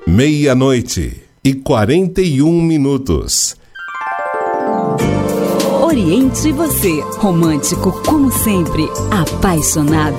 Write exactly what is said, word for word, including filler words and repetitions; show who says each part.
Speaker 1: Meia-noite e quarenta e um minutos.
Speaker 2: Oriente você, romântico como sempre, apaixonado.